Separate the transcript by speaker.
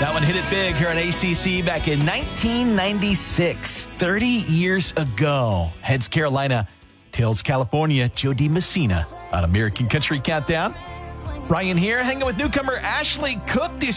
Speaker 1: That one hit it big here on ACC back in 1996, 30 years ago. Heads Carolina, tails California, Joe DiMessina on American Country Countdown. Brian here, hanging with newcomer Ashley Cook. These